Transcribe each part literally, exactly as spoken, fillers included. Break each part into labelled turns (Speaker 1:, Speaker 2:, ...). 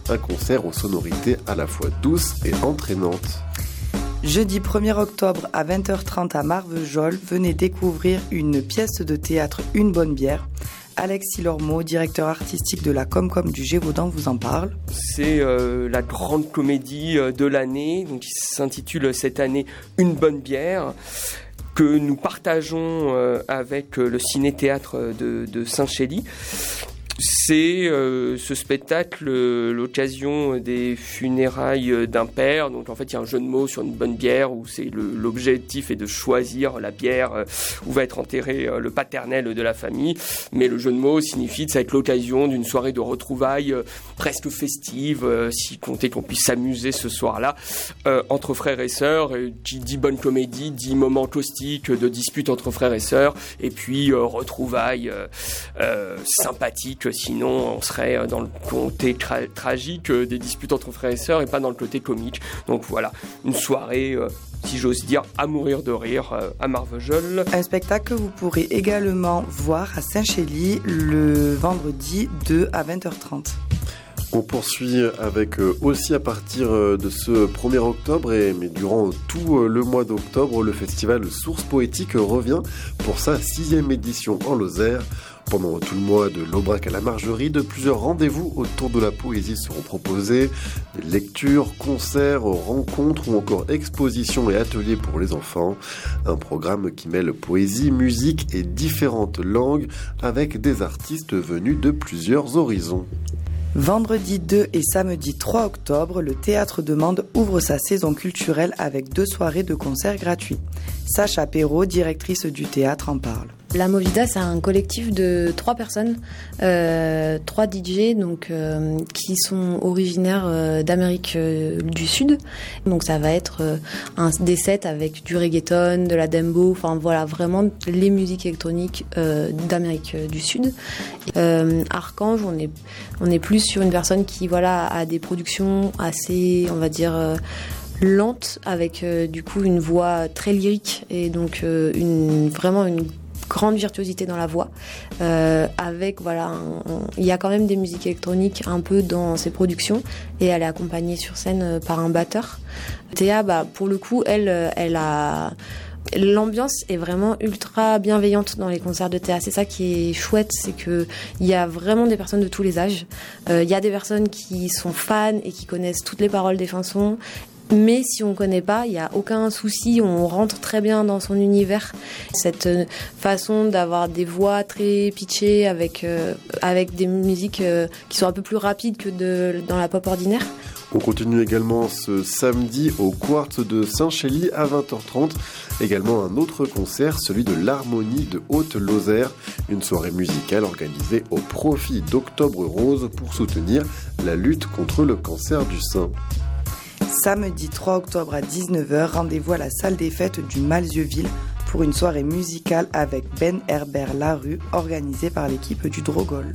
Speaker 1: un concert aux sonorités à la fois douces et entraînantes.
Speaker 2: Jeudi premier octobre à vingt heures trente à Marvejols, venez découvrir une pièce de théâtre Une bonne bière. Alexis Lormeau, directeur artistique de la Comcom du Gévaudan, vous en parle.
Speaker 3: C'est euh, la grande comédie de l'année, donc, qui s'intitule cette année Une bonne bière, que nous partageons euh, avec le ciné-théâtre de, de Saint-Chély. C'est euh, ce spectacle euh, l'occasion des funérailles d'un père. Donc en fait, il y a un jeu de mots sur une bonne bière où c'est le, l'objectif est de choisir la bière euh, où va être enterré euh, le paternel de la famille. Mais le jeu de mots signifie que ça va être l'occasion d'une soirée de retrouvailles euh, presque festive, euh, si compter qu'on puisse s'amuser ce soir-là euh, entre frères et sœurs. Et qui dit bonne comédie, dit moment caustique de dispute entre frères et sœurs, et puis euh, retrouvailles euh, euh, sympathiques. Sinon, on serait dans le côté tra- tragique des disputes entre frères et sœurs et pas dans le côté comique. Donc voilà, une soirée, euh, si j'ose dire, à mourir de rire euh, à Marvejols.
Speaker 2: Un spectacle que vous pourrez également voir à Saint-Chély le vendredi deux à vingt heures trente.
Speaker 1: On poursuit avec euh, aussi à partir euh, de ce premier octobre, et, mais durant tout euh, le mois d'octobre, le festival Sources Poétiques revient pour sa sixième édition en Lozère. Pendant tout le mois de l'Aubrac à la Margerie, de plusieurs rendez-vous autour de la poésie seront proposés. Lectures, concerts, rencontres ou encore expositions et ateliers pour les enfants. Un programme qui mêle poésie, musique et différentes langues avec des artistes venus de plusieurs horizons.
Speaker 2: Vendredi deux et samedi trois octobre, le Théâtre de Mende ouvre sa saison culturelle avec deux soirées de concerts gratuits. Sacha Perrault, directrice du théâtre, en parle.
Speaker 4: La Movida, c'est un collectif de trois personnes, euh, trois D J, donc euh, qui sont originaires euh, d'Amérique euh, du Sud. Donc ça va être euh, un des sets avec du reggaeton, de la dembo, enfin voilà, vraiment les musiques électroniques euh, d'Amérique du Sud. Euh, Archange, on est on est plus sur une personne qui voilà a des productions assez, on va dire. Euh, lente avec euh, du coup une voix très lyrique et donc euh, une vraiment une grande virtuosité dans la voix euh, avec voilà il y a quand même des musiques électroniques un peu dans ses productions et elle est accompagnée sur scène euh, par un batteur. Théa, bah pour le coup elle elle a l'ambiance est vraiment ultra bienveillante dans les concerts de Théa. C'est ça qui est chouette, c'est que il y a vraiment des personnes de tous les âges. Euh, il y a des personnes qui sont fans et qui connaissent toutes les paroles des chansons. Mais si on ne connaît pas, il n'y a aucun souci, on rentre très bien dans son univers. Cette façon d'avoir des voix très pitchées avec, euh, avec des musiques euh, qui sont un peu plus rapides que de, dans la pop ordinaire.
Speaker 1: On continue également ce samedi au Quartz de Saint-Chély à vingt heures trente. Également un autre concert, celui de l'Harmonie de Haute-Lozère. Une soirée musicale organisée au profit d'Octobre Rose pour soutenir la lutte contre le cancer du sein.
Speaker 2: Samedi trois octobre à dix-neuf heures, rendez-vous à la salle des fêtes du Malzieuville pour une soirée musicale avec Ben Herbert Larue, organisée par l'équipe du Drogol.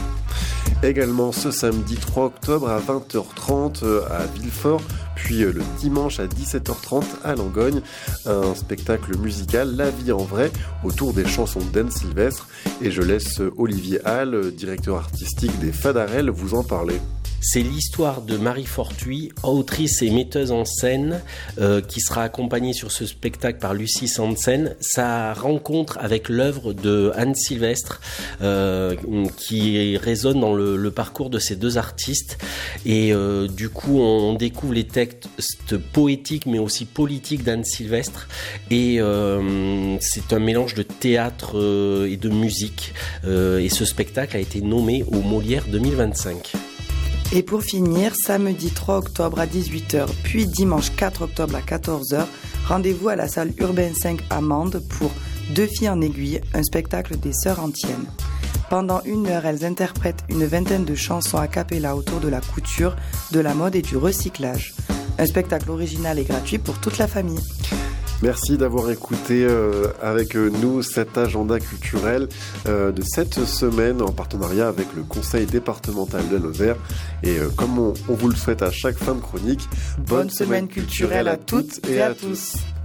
Speaker 1: Également ce samedi trois octobre à vingt heures trente à Villefort, puis le dimanche à dix-sept heures trente à Langogne, un spectacle musical La vie en vrai autour des chansons d'Anne Sylvestre. Et je laisse Olivier Hall, directeur artistique des Fadarelles, vous en parler.
Speaker 5: C'est l'histoire de Marie Fortuit, autrice et metteuse en scène, euh, qui sera accompagnée sur ce spectacle par Lucie Sansen. Sa rencontre avec l'œuvre de Anne Sylvestre, euh, qui résonne dans le, le parcours de ces deux artistes. Et euh, du coup, on découvre les textes poétiques, mais aussi politiques d'Anne Sylvestre. Et euh, c'est un mélange de théâtre euh, et de musique. Euh, et ce spectacle a été nommé au Molière deux mille vingt-cinq.
Speaker 2: Et pour finir, samedi trois octobre à dix-huit heures, puis dimanche quatre octobre à quatorze heures, rendez-vous à la salle Urbain cinq à Mende pour Deux filles en aiguille, un spectacle des sœurs Antiennes. Pendant une heure, elles interprètent une vingtaine de chansons a cappella autour de la couture, de la mode et du recyclage. Un spectacle original et gratuit pour toute la famille.
Speaker 1: Merci d'avoir écouté euh, avec nous cet agenda culturel euh, de cette semaine en partenariat avec le Conseil départemental de Lozère. Et euh, comme on, on vous le souhaite à chaque fin de chronique,
Speaker 2: bonne, bonne semaine culturelle à toutes et à tous.